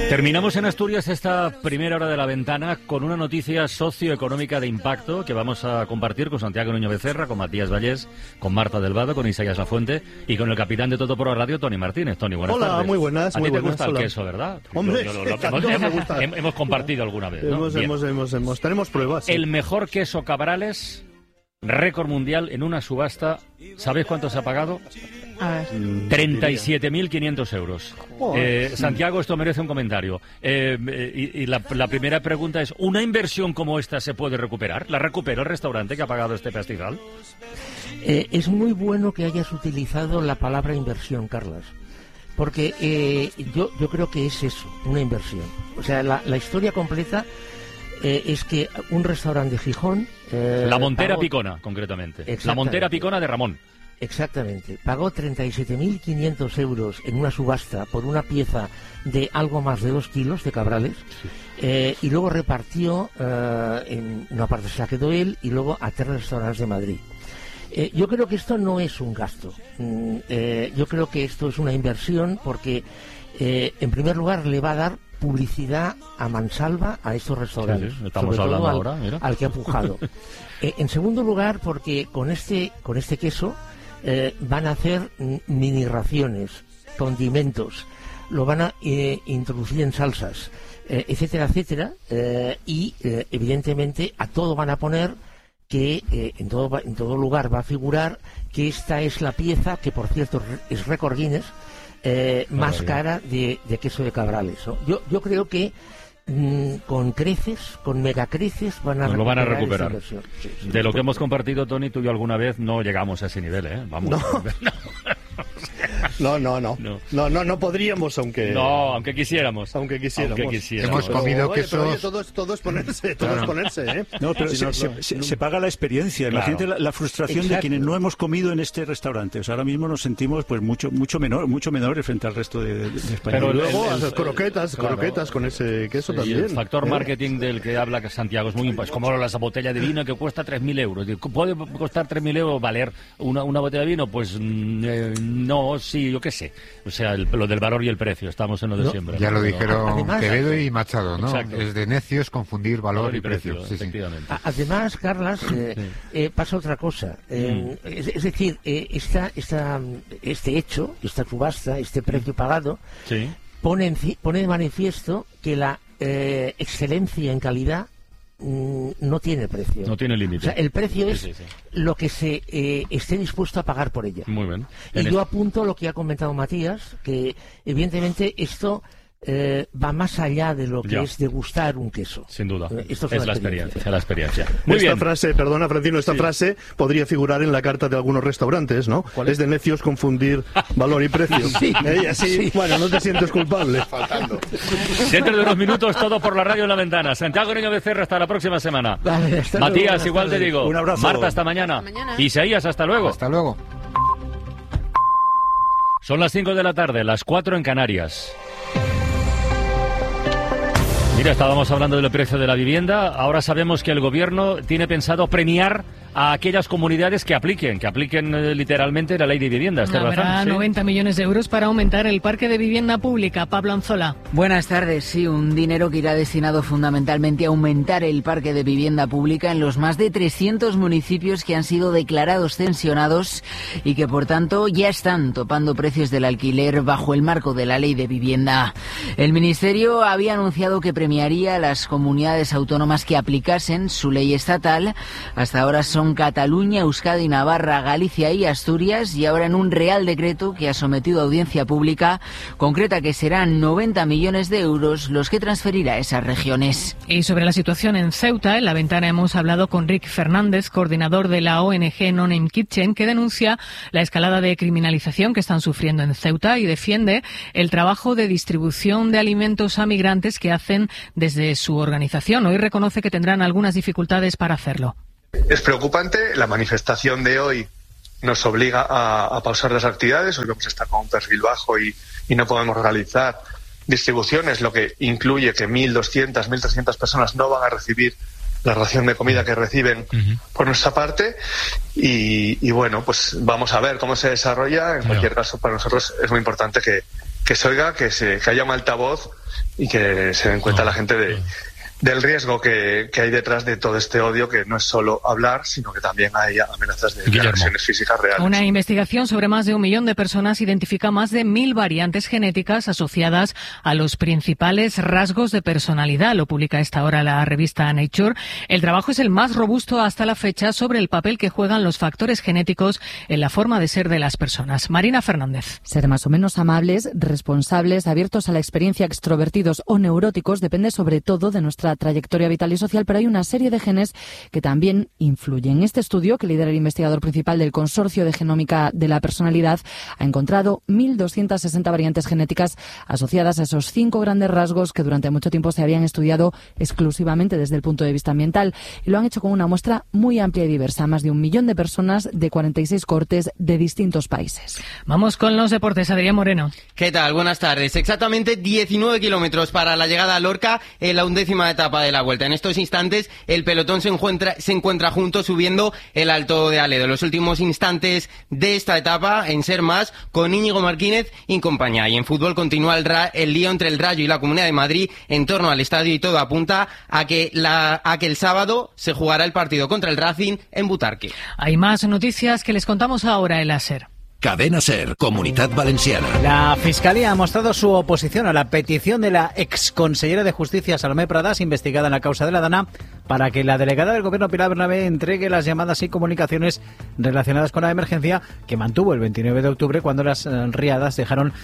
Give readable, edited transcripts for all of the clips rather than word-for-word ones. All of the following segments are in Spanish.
Terminamos en Asturias esta primera hora de la ventana con una noticia socioeconómica de impacto que vamos a compartir con Santiago Nuño Becerra, con Matías Vallés, con Marta del Vado, con Isaías Lafuente y con el capitán de Todo por la Radio, Tony Martínez. Tony, buenas tardes. Hola, muy buenas. A ti te gusta hola. El queso, ¿verdad? Hombre, me gusta. Hemos compartido alguna vez, ¿no? Tenemos pruebas. Sí. El mejor queso Cabrales, récord mundial en una subasta. ¿Sabéis cuánto se ha pagado? A ver. 37.500 euros. Santiago, esto merece un comentario. Y la primera pregunta es, ¿una inversión como esta se puede recuperar? ¿La recupera el restaurante que ha pagado este pastizal? Es muy bueno que hayas utilizado la palabra inversión, Carlas, porque yo creo que es eso, una inversión. O sea, la historia completa es que un restaurante de Gijón... La Montera Picona, concretamente. La Montera Picona de Ramón. Exactamente. Pagó 37.500 euros en una subasta por una pieza de algo más de 2 kilos de Cabrales, y luego repartió, en una parte se la quedó él, y luego a 3 restaurantes de Madrid. Yo creo que esto no es un gasto. Yo creo que esto es una inversión porque, en primer lugar, le va a dar publicidad a mansalva a estos restaurantes, sí, estamos sobre hablando todo ahora, mira. al que ha pujado. En segundo lugar, porque con este queso van a hacer mini raciones, condimentos, lo van a introducir en salsas, etcétera, etcétera, y evidentemente a todo van a poner que en todo lugar va a figurar que esta es la pieza, que por cierto es récord Guinness, más cara de queso de Cabrales, ¿no? Yo creo que con creces, con megacreces van a recuperar. Sí, de lo que hemos compartido, Tony, tú y yo alguna vez no llegamos a ese nivel, ¿eh? Vamos. No podríamos, aunque quisiéramos. Hemos comido quesos. Todo es ponerse, ¿eh? No, pero se paga la experiencia. Claro. Imagínate la frustración. Exacto. De quienes no hemos comido en este restaurante. O sea, ahora mismo nos sentimos pues mucho menores frente al resto de España. Pero luego croquetas con ese queso también. El factor marketing del que habla Santiago es muy importante. Es como la botella de vino que cuesta 3.000 euros. ¿Puede costar 3.000 euros valer una botella de vino? Pues no, sí, yo qué sé. O sea, lo del valor y el precio, estamos en lo de siempre. Ya lo dijeron Quevedo y Machado, ¿no? Exacto. Es de necios confundir valor y precio. Sí, efectivamente. Sí. Además, Carlas, pasa otra cosa. Es decir, este hecho, esta subasta, este precio pagado, pone de manifiesto que la excelencia en calidad no tiene precio. No tiene límite. O sea, el precio es lo que se esté dispuesto a pagar por ella. Muy bien. Y yo apunto lo que ha comentado Matías, que evidentemente esto va más allá de lo que es degustar un queso. Sin duda. Esto es la experiencia. Muy esta bien. frase, perdona Francino, frase podría figurar en la carta de algunos restaurantes, ¿no? Es de necios confundir valor y precio. Bueno, no te sientes culpable. Faltando. Dentro de unos minutos, todo por la radio en la ventana. Santiago Nuño Becerra, hasta la próxima semana. Vale, Matías, luego, igual te digo. Un abrazo. Marta, hasta mañana. Isaías, hasta luego. Hasta luego. Son las 5 de la tarde, las 4 en Canarias. Mira, estábamos hablando del precio de la vivienda. Ahora sabemos que el gobierno tiene pensado premiar a aquellas comunidades que apliquen literalmente la ley de vivienda. Habrá 90 millones de euros para aumentar el parque de vivienda pública. Pablo Anzola. Buenas tardes. Sí, un dinero que irá destinado fundamentalmente a aumentar el parque de vivienda pública en los más de 300 municipios que han sido declarados tensionados y que, por tanto, ya están topando precios del alquiler bajo el marco de la ley de vivienda. El Ministerio había anunciado que premiaría a las comunidades autónomas que aplicasen su ley estatal. Hasta ahora son Cataluña, Euskadi, Navarra, Galicia y Asturias, y ahora en un Real Decreto que ha sometido a audiencia pública concreta que serán 90 millones de euros los que transferirá a esas regiones. Y sobre la situación en Ceuta, en la ventana hemos hablado con Rick Fernández, coordinador de la ONG No Name Kitchen, que denuncia la escalada de criminalización que están sufriendo en Ceuta y defiende el trabajo de distribución de alimentos a migrantes que hacen desde su organización. Hoy reconoce que tendrán algunas dificultades para hacerlo. Es preocupante, la manifestación de hoy nos obliga a pausar las actividades. Hoy vamos a estar con un perfil bajo y no podemos realizar distribuciones, lo que incluye que 1.200, 1.300 personas no van a recibir la ración de comida que reciben por nuestra parte y bueno, pues vamos a ver cómo se desarrolla. En cualquier caso, para nosotros es muy importante que que se oiga, que haya un altavoz y que se den cuenta la gente del riesgo que hay detrás de todo este odio, que no es solo hablar, sino que también hay amenazas de agresiones físicas reales. Una investigación sobre más de 1 millón de personas identifica más de 1000 variantes genéticas asociadas a los principales rasgos de personalidad. Lo publica a esta hora la revista Nature. El trabajo es el más robusto hasta la fecha sobre el papel que juegan los factores genéticos en la forma de ser de las personas. Marina Fernández. Ser más o menos amables, responsables, abiertos a la experiencia, extrovertidos o neuróticos depende sobre todo de nuestra trayectoria vital y social, pero hay una serie de genes que también influyen. Este estudio, que lidera el investigador principal del Consorcio de Genómica de la Personalidad, ha encontrado 1.260 variantes genéticas asociadas a esos 5 grandes rasgos que durante mucho tiempo se habían estudiado exclusivamente desde el punto de vista ambiental, y lo han hecho con una muestra muy amplia y diversa, más de 1 millón de personas de 46 cortes de distintos países. Vamos con los deportes. Adrián Moreno. ¿Qué tal? Buenas tardes. Exactamente 19 kilómetros para la llegada a Lorca en la 11ª etapa de la Vuelta. En estos instantes el pelotón se encuentra junto subiendo el Alto de Aledo. Los últimos instantes de esta etapa en Ser Más con Íñigo Martínez y compañía. Y en fútbol continúa el lío entre el Rayo y la Comunidad de Madrid en torno al estadio, y todo apunta a que el sábado se jugará el partido contra el Racing en Butarque. Hay más noticias que les contamos ahora en la SER. Cadena SER, Comunitat Valenciana. La Fiscalía ha mostrado su oposición a la petición de la exconsellera de Justicia, Salomé Pradas, investigada en la causa de la Dana, para que la delegada del Gobierno, Pilar Bernabé, entregue las llamadas y comunicaciones relacionadas con la emergencia que mantuvo el 29 de octubre cuando las riadas dejaron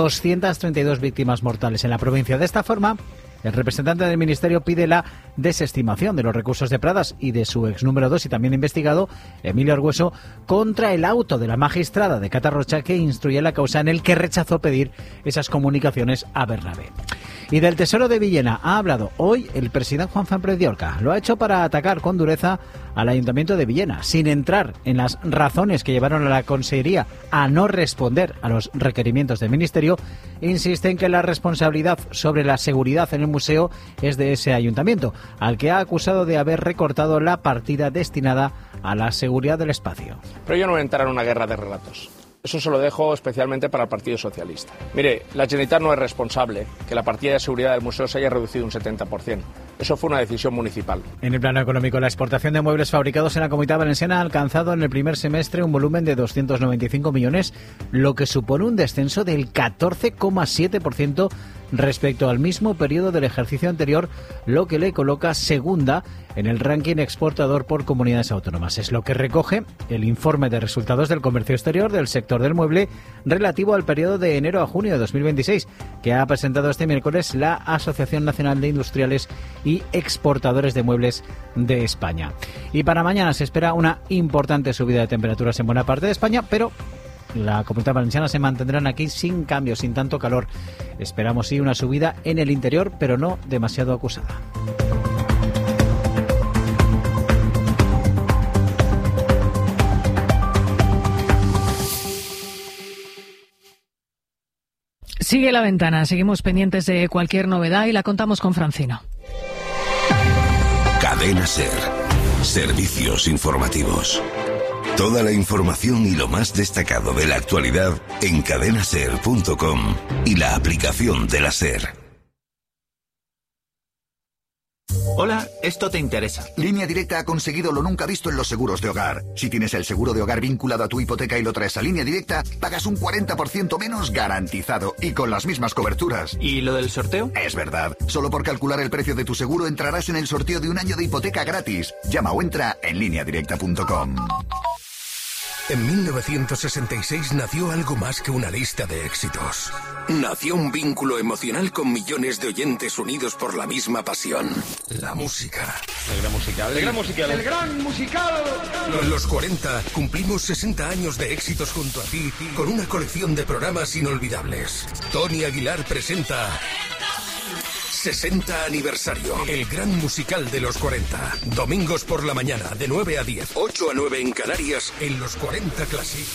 232 víctimas mortales en la provincia. De esta forma, el representante del Ministerio pide la desestimación de los recursos de Pradas y de su ex número 2 y también investigado, Emilio Argueso, contra el auto de la magistrada de Catarrocha que instruye la causa, en el que rechazó pedir esas comunicaciones a Bernabé. Y del Tesoro de Villena ha hablado hoy el presidente Juan Fernández de Orca. Lo ha hecho para atacar con dureza al Ayuntamiento de Villena, sin entrar en las razones que llevaron a la Consejería a no responder a los requerimientos del Ministerio. Insiste en que la responsabilidad sobre la seguridad en el museo es de ese ayuntamiento, al que ha acusado de haber recortado la partida destinada a la seguridad del espacio. Pero yo no voy a entrar en una guerra de relatos. Eso se lo dejo especialmente para el Partido Socialista. Mire, la Generalitat no es responsable que la partida de seguridad del museo se haya reducido un 70%. Eso fue una decisión municipal. En el plano económico, la exportación de muebles fabricados en la Comunidad Valenciana ha alcanzado en el primer semestre un volumen de 295 millones, lo que supone un descenso del 14,7% respecto al mismo periodo del ejercicio anterior, lo que le coloca segunda en el ranking exportador por comunidades autónomas. Es lo que recoge el informe de resultados del comercio exterior del sector del mueble relativo al periodo de enero a junio de 2026, que ha presentado este miércoles la Asociación Nacional de Industriales y Exportadores de Muebles de España. Y para mañana se espera una importante subida de temperaturas en buena parte de España, pero la Comunidad Valenciana se mantendrán aquí sin cambio, sin tanto calor. Esperamos sí una subida en el interior, pero no demasiado acusada. Sigue La Ventana, seguimos pendientes de cualquier novedad y la contamos con Francino. Cadena SER, servicios informativos. Toda la información y lo más destacado de la actualidad en cadenaser.com y la aplicación de la SER. Hola, esto te interesa. Línea Directa ha conseguido lo nunca visto en los seguros de hogar. Si tienes el seguro de hogar vinculado a tu hipoteca y lo traes a Línea Directa, pagas un 40% menos garantizado y con las mismas coberturas. ¿Y lo del sorteo? Es verdad. Solo por calcular el precio de tu seguro entrarás en el sorteo de un año de hipoteca gratis. Llama o entra en lineadirecta.com. En 1966 nació algo más que una lista de éxitos. Nació un vínculo emocional con millones de oyentes unidos por la misma pasión. La música. El gran musical. El gran musical. El gran musical. En los 40 cumplimos 60 años de éxitos junto a ti con una colección de programas inolvidables. Tony Aguilar presenta 60 aniversario, el gran musical de los 40. Domingos por la mañana, de 9 a 10, 8 a 9 en Canarias, en los 40 Classic.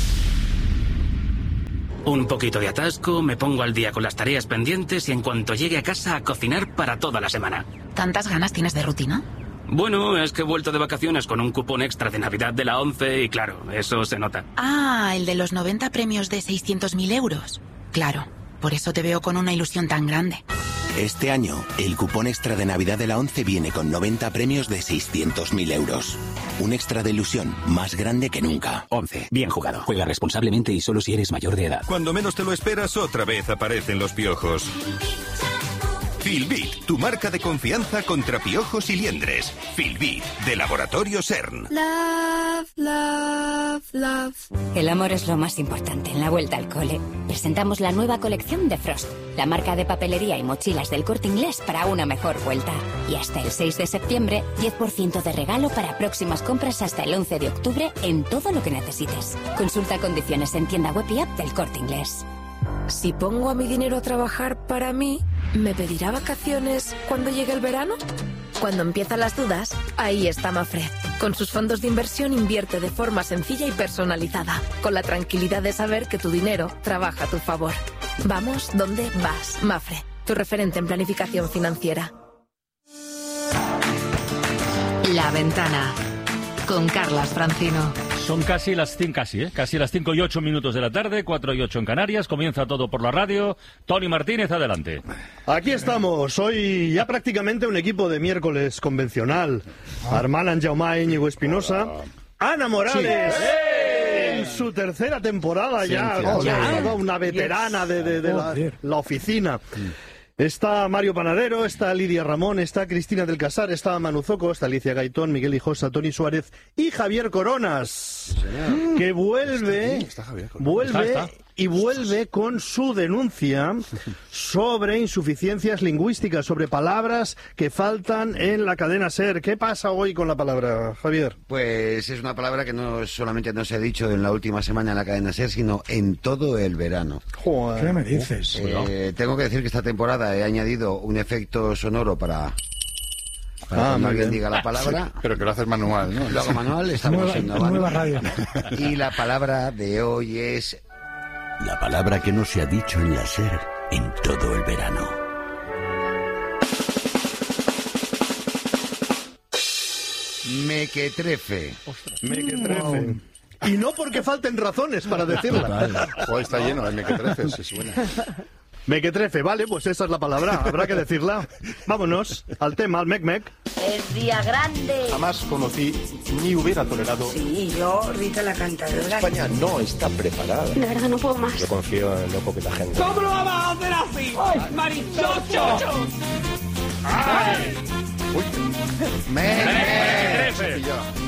Un poquito de atasco, me pongo al día con las tareas pendientes y en cuanto llegue a casa a cocinar para toda la semana. ¿Tantas ganas tienes de rutina? Bueno, es que he vuelto de vacaciones con un cupón extra de Navidad de la 11 y claro, eso se nota. Ah, el de los 90 premios de 600.000 euros. Claro. Por eso te veo con una ilusión tan grande. Este año, el cupón extra de Navidad de la ONCE viene con 90 premios de 600.000 euros. Un extra de ilusión más grande que nunca. ONCE. Bien jugado. Juega responsablemente y solo si eres mayor de edad. Cuando menos te lo esperas, otra vez aparecen los piojos. Filbit, tu marca de confianza contra piojos y liendres. Filbit, de Laboratorio CERN. Love, love, love. El amor es lo más importante en la vuelta al cole. Presentamos la nueva colección de Frost, la marca de papelería y mochilas del Corte Inglés para una mejor vuelta. Y hasta el 6 de septiembre, 10% de regalo para próximas compras hasta el 11 de octubre en todo lo que necesites. Consulta condiciones en tienda web y app del Corte Inglés. Si pongo a mi dinero a trabajar para mí, ¿me pedirá vacaciones cuando llegue el verano? Cuando empiezan las dudas, ahí está Mafre. Con sus fondos de inversión invierte de forma sencilla y personalizada, con la tranquilidad de saber que tu dinero trabaja a tu favor. Vamos donde vas. Mafre, tu referente en planificación financiera. La Ventana, con Carlas Francino. Son casi las 5 y 8 minutos de la tarde, 4 y 8 en Canarias. Comienza todo por la radio. Tony Martínez, adelante. Aquí estamos, hoy ya prácticamente un equipo de miércoles convencional. Armand Anjaume, Íñigo Espinosa, Ana Morales. Sí. En su tercera temporada ya, una veterana de la oficina. Está Mario Panadero, está Lidia Ramón, está Cristina del Casar, está Manu Zoco, está Alicia Gaitón, Miguel Hijosa, Tony Suárez y Javier Coronas, que vuelve con su denuncia sobre insuficiencias lingüísticas, sobre palabras que faltan en la cadena SER. ¿Qué pasa hoy con la palabra, Javier? Pues es una palabra que no solamente no se ha dicho en la última semana en la cadena SER, sino en todo el verano. Joder. ¿Qué me dices? Tengo que decir que esta temporada he añadido un efecto sonoro para cuando alguien diga la palabra. Sí, pero que lo haces manual, ¿no? Lo hago manual, estamos innovando. Nueva radio. Y la palabra de hoy es... La palabra que no se ha dicho en la SER en todo el verano. Mequetrefe. Mequetrefe. Y no porque falten razones para decirla. Hoy está lleno de mequetrefes, es buena. Mequetrefe, vale, pues esa es la palabra, habrá que decirla. Vámonos al tema, al mec-mec. Es día grande. Jamás conocí ni hubiera tolerado. Sí, yo, Rita la cantadora. España no está preparada. De verdad no puedo más. Yo confío en lo poquita gente. ¿Cómo lo vamos a hacer así? ¡Ay, marichocho! ¡Ay! Uy. Mequetrefe.